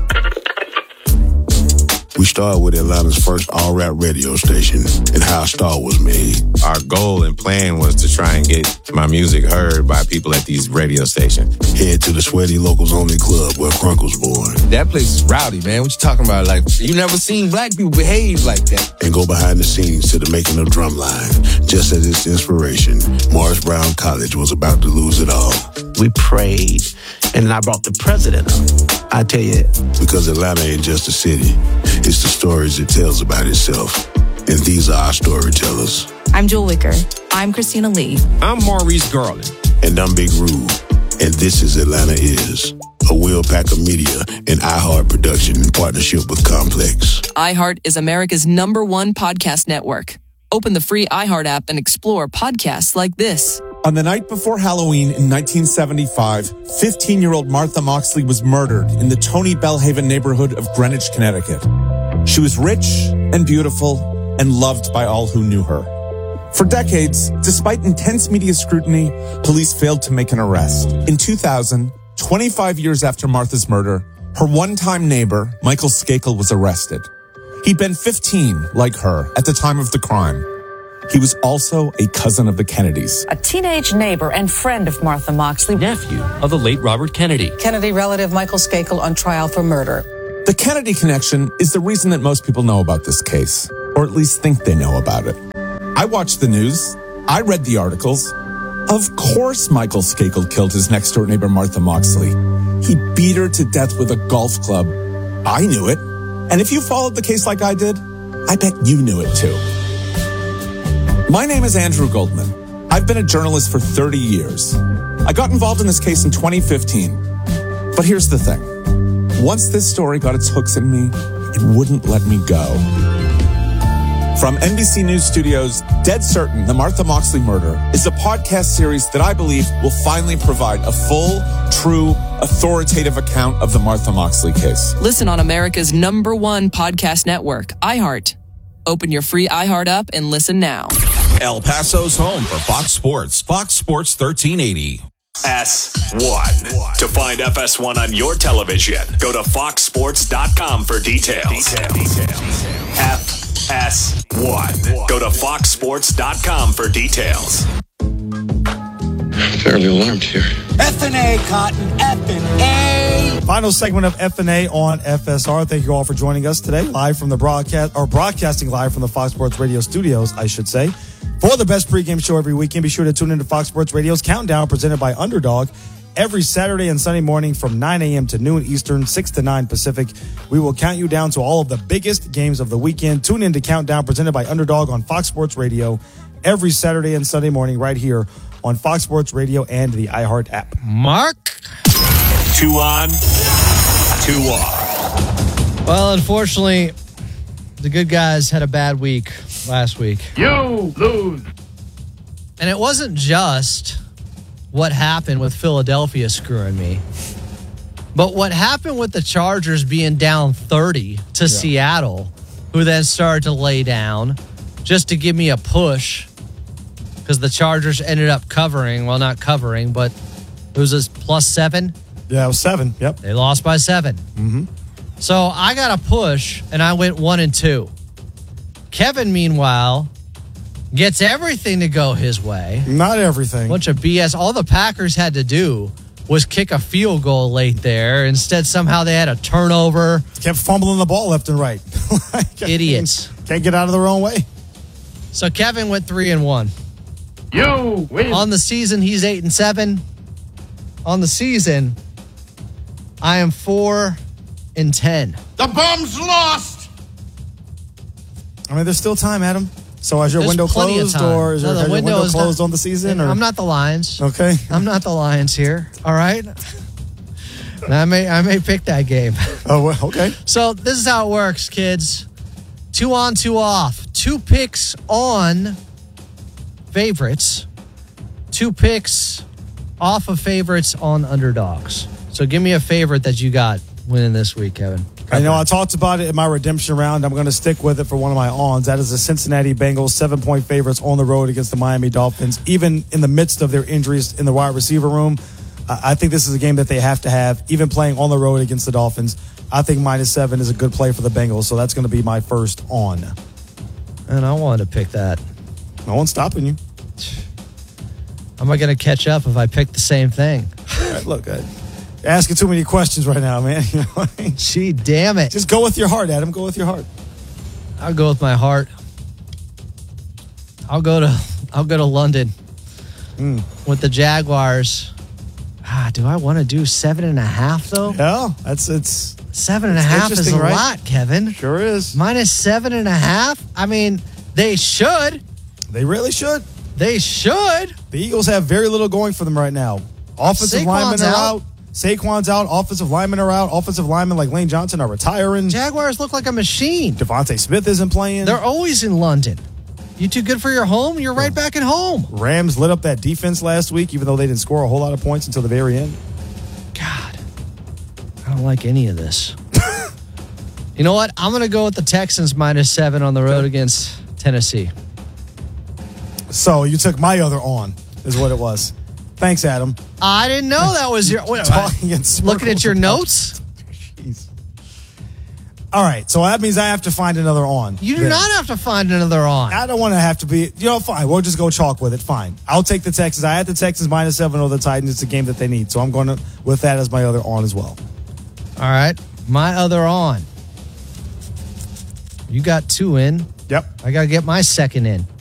We started with Atlanta's first all-rap radio station and how a star was made. Our goal and plan was to try and get my music heard by people at these radio stations. Head to the Sweaty Locals Only Club where Crunk was born. That place is rowdy, man. What you talking about? Like, you never seen black people behave like that. And go behind the scenes to the making of Drumline. Just as its inspiration, Morris Brown College was about to lose it all. We prayed, and I brought the president up. I tell you. Because Atlanta ain't just a city. It's the stories it tells about itself. And these are our storytellers. I'm Jewel Wicker. I'm Christina Lee. I'm Maurice Garland. And I'm Big Rube. And this is Atlanta Is, a Will Packer Media and iHeart production in partnership with Complex. iHeart is America's number one podcast network. Open the free iHeart app and explore podcasts like this. On the night before Halloween in nineteen seventy-five, fifteen-year-old Martha Moxley was murdered in the Tony Bellhaven neighborhood of Greenwich, Connecticut. She was rich and beautiful and loved by all who knew her. For decades, despite intense media scrutiny, police failed to make an arrest. In two thousand, twenty-five years after Martha's murder, her one-time neighbor, Michael Skakel, was arrested. He'd been fifteen, like her, at the time of the crime. he was also a cousin of the Kennedys. A teenage neighbor and friend of Martha Moxley. Nephew of the late Robert Kennedy. Kennedy relative Michael Skakel on trial for murder. The Kennedy connection is the reason that most people know about this case, or at least think they know about it. I watched the news. I read the articles. Of course Michael Skakel killed his next-door neighbor Martha Moxley. He beat her to death with a golf club. I knew it. And if you followed the case like I did, I bet you knew it too. My name is Andrew Goldman. I've been a journalist for thirty years. I got involved in this case in twenty fifteen. But here's the thing. Once this story got its hooks in me, it wouldn't let me go. From N B C News Studios, Dead Certain, The Martha Moxley Murder is a podcast series that I believe will finally provide a full, true, authoritative account of the Martha Moxley case. Listen on America's number one podcast network, iHeart. Open your free iHeart app and listen now. El Paso's home for Fox Sports, Fox Sports thirteen eighty. S one. To find F S one on your television, go to fox sports dot com for details. F S one. Go to fox sports dot com for details. Fairly alarmed here. F and A, Cotton, F and A. Final segment of F and A on F S R. Thank you all for joining us today, live from the broadcast, or broadcasting live from the Fox Sports Radio studios, I should say. For the best pregame show every weekend, be sure to tune into Fox Sports Radio's Countdown, presented by Underdog, every Saturday and Sunday morning from nine a.m. to noon Eastern, six to nine Pacific. We will count you down to all of the biggest games of the weekend. Tune in to Countdown, presented by Underdog on Fox Sports Radio every Saturday and Sunday morning right here on Fox Sports Radio and the iHeart app. Mark? Two on, two off. Well, unfortunately, the good guys had a bad week last week. You lose. And it wasn't just what happened with Philadelphia screwing me, but what happened with the Chargers being down thirty to yeah. Seattle, who then started to lay down just to give me a push because the Chargers ended up covering. Well, not covering, but it was a plus seven. Yeah, it was seven. Yep. They lost by seven. Mm-hmm. So I got a push, and I went one and two. Kevin, meanwhile, gets everything to go his way. Not everything. Bunch of B S. All the Packers had to do was kick a field goal late there. Instead, somehow they had a turnover. Kept fumbling the ball left and right. like, Idiots. Can't get out of their own way. So Kevin went three and one. You win. On the season, he's eight and seven. On the season, I am four and ten. The bum's lost. I mean, there's still time, Adam. So is your There's window plenty of closed, time. or is No, your, the has your window window is closed not- on the season? Or? I'm not the Lions. Okay. I'm not the Lions here. All right. I may I may pick that game. Oh, well, okay. So this is how it works, kids. Two on, two off. Two picks on favorites. Two picks off of favorites on underdogs. So give me a favorite that you got winning this week, Kevin. I know I talked about it in my redemption round. I'm going to stick with it for one of my ons. That is the Cincinnati Bengals, seven-point favorites on the road against the Miami Dolphins. Even in the midst of their injuries in the wide receiver room, I think this is a game that they have to have, even playing on the road against the Dolphins. I think minus seven is a good play for the Bengals, so that's going to be my first on. And I wanted to pick that. No one's stopping you. Am I going to catch up if I pick the same thing? All right, look, uh, you're asking too many questions right now, man. You know what I mean? Gee, damn it. Just go with your heart, Adam. Go with your heart. I'll go with my heart. I'll go to I'll go to London mm. with the Jaguars. Ah, do I want to do seven and a half though? Yeah, that's it's seven and a it's half is a right? lot, Kevin. Sure is. Minus seven and a half. I mean, they should. They really should. They should. The Eagles have very little going for them right now. Offensive Saquon's linemen are out. out. Saquon's out. Offensive linemen are out. Offensive linemen like Lane Johnson are retiring. Jaguars look like a machine. Devontae Smith isn't playing. They're always in London. You too good for your home? You're right back at home. Rams lit up that defense last week, even though they didn't score a whole lot of points until the very end. God, I don't like any of this. You know what? I'm going to go with the Texans minus seven on the road against Tennessee. So you took my other on, is what it was. Thanks, Adam. I didn't know that was your... Wait, Talking in looking at your circles. notes? Jeez. All right, so that means I have to find another on. You do there. not have to find another on. I don't want to have to be, you know, fine. We'll just go chalk with it. Fine. I'll take the Texans. I had the Texans minus seven over the Titans. It's a game that they need. So I'm going to with that as my other on as well. All right. My other on. You got two in. Yep. I got to get my second in.